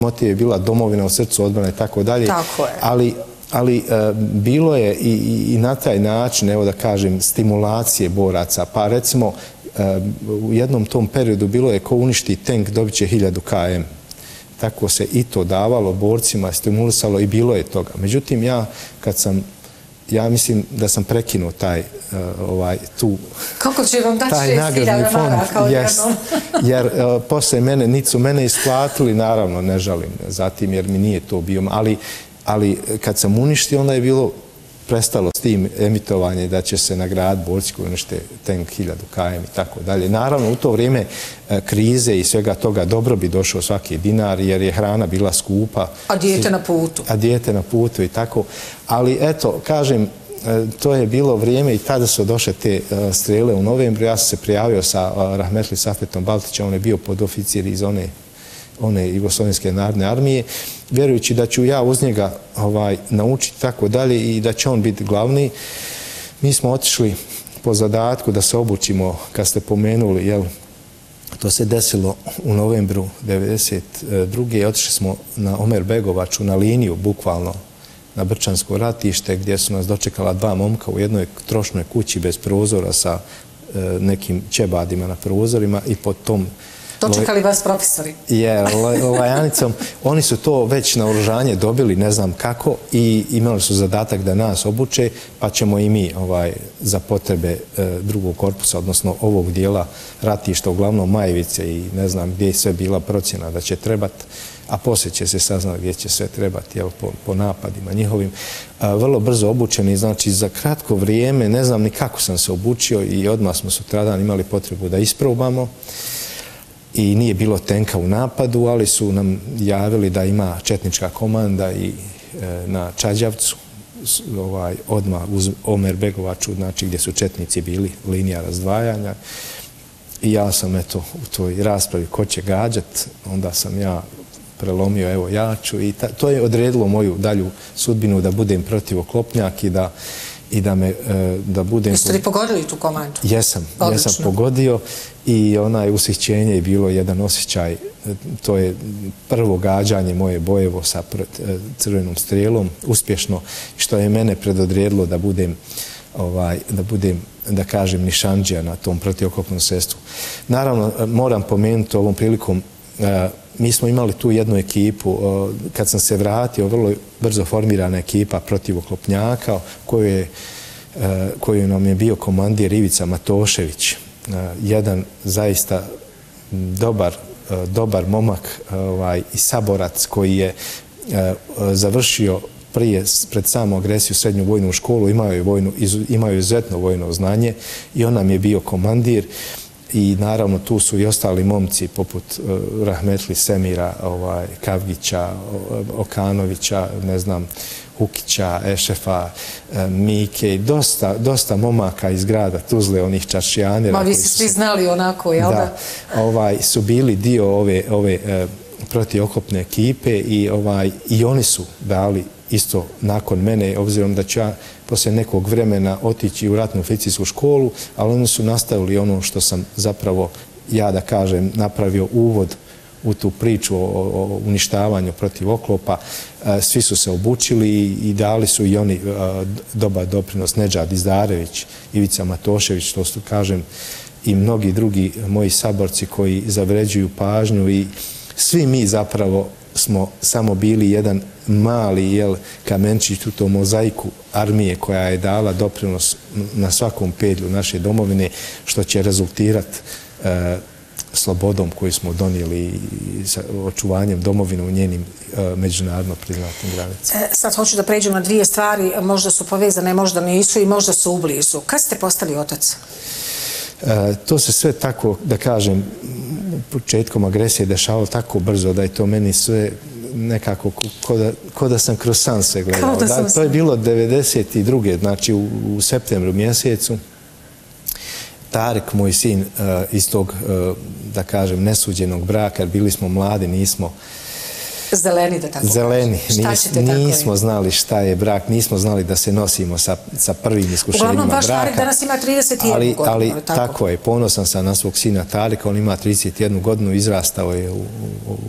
motiv je bila domovina u srcu, odbrana i tako dalje. Tako je. Ali bilo je i na taj način, evo da kažem, stimulacije boraca. Pa recimo, u jednom tom periodu bilo je ko uništi tank, dobit će 1000 km. Tako se i to davalo borcima, stimulisalo i bilo je toga. Međutim, ja mislim da sam prekinuo tu kako će vam dati taj nagradni fond, jednom? jer posle mene, niti su mene isplatili, naravno, ne žalim zatim, jer mi nije to bio, ali kad sam uništio, onda je bilo prestalo s tim emitovanje da će se nagraditi borci koji unište tank 1000 km i tako dalje. Naravno, u to vrijeme krize i svega toga dobro bi došao svaki dinar jer je hrana bila skupa. A dijete na putu. A dijete na putu i tako. Ali eto, kažem, to je bilo vrijeme i tada su došle te strele u novembru. Ja sam se prijavio sa Rahmetli Safetom Baltićem, on je bio podoficir iz one Jugoslovenske narodne armije, vjerujući da ću ja uz njega naučiti tako dalje i da će on biti glavni. Mi smo otišli po zadatku da se obučimo, kad ste pomenuli, jel, to se desilo u novembru 1992. Otišli smo na Omerbegovaču, na liniju, bukvalno, na Brčansko ratište, gdje su nas dočekala 2 momka u jednoj trošnoj kući bez prozora sa nekim ćebadima na prozorima i pod tom dočekali vas profesori. Lajanicom. Oni su to već na oružanje dobili, ne znam kako, i imali su zadatak da nas obuče, pa ćemo i mi za potrebe drugog korpusa, odnosno ovog dijela ratišta, uglavnom Majevice i ne znam gdje je sve bila procjena da će trebati, a poslije će se saznati gdje će sve trebati po napadima njihovim. Vrlo brzo obučeni, znači za kratko vrijeme, ne znam ni kako sam se obučio i odmah smo sutradan imali potrebu da isprobamo. I nije bilo tenka u napadu, ali su nam javili da ima četnička komanda i na Čađavcu, odmah uz Omerbegovaču, znači gdje su četnici bili, linija razdvajanja. I ja sam u toj raspravi ko će gađat, onda sam ja prelomio, evo ja ću, i to je odredilo moju dalju sudbinu da budem protivoklopnjak i da budem... Jeste li pogodili tu komandu? Jesam pogodio i ushićenje je bilo jedan osjećaj, to je prvo gađanje moje Bojevo sa crvenom strijelom, uspješno, što je mene predodredilo da budem, da kažem, nišandžija na tom protivoklopnom sredstvu. Naravno, moram pomenuti ovom prilikom, mi smo imali tu jednu ekipu, kad sam se vratio, vrlo brzo formirana ekipa protivoklopnjaka, koju nam je bio komandir Ivica Matošević, jedan zaista dobar momak i saborac koji je završio pred samu agresiju srednju vojnu školu, imao je izuzetno vojno znanje i on nam je bio komandir. I naravno tu su i ostali momci poput Rahmetli Semira, Kavgića, Okanovića, ne znam, Hukića, Ešefa, Mike i dosta momaka iz grada Tuzle, onih čaršijanira. Ma vi ste svi znali onako, jel da? Da, su bili dio ove protiokopne ekipe i oni su dali isto nakon mene, obzirom da ću ja poslije nekog vremena otići u ratnu oficijsku školu, ali oni su nastavili ono što sam zapravo, ja da kažem, napravio uvod u tu priču o uništavanju protiv oklopa. Svi su se obučili i dali su i oni dobar doprinos. Nedžad Izdarević, Ivica Matošević, to su, kažem, i mnogi drugi moji saborci koji zavređuju pažnju i svi mi zapravo smo samo bili jedan mali kamenčić u tom mozaiku armije koja je dala doprinos na svakom pedlju naše domovine, što će rezultirati slobodom koju smo donijeli i očuvanjem domovine u njenim međunarodno priznatim granicama. Sad hoću da pređem na 2 stvari, možda su povezane, možda nisu i možda su ublizu. Kad ste postali otac? To se sve tako, da kažem, početkom agresije dešavalo tako brzo da je to meni sve nekako ko da sam kroz san sve gledao. To je bilo 1992. znači u septembru mjesecu. Tarik, moj sin, iz tog, da kažem, nesuđenog braka, jer bili smo mladi, nismo... Zeleni, da tako zeleni. Nismo znali šta je brak, nismo znali da se nosimo sa prvim iskušenjima braka. Uglavnom, vaš Tarik danas ima 31 godinu. Ali tako je, ponosan sam na svog sina Tarika, on ima 31 godinu, izrastao je u